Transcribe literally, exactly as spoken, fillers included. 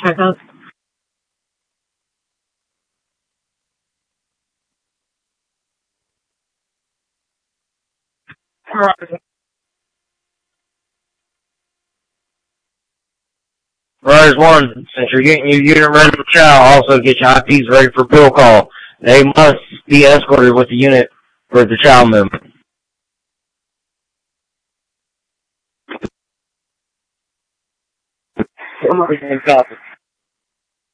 Rise one, since you're getting your unit ready for chow, also get your I Ps ready for bill call. They must be escorted with the unit for the chow movement. Copy.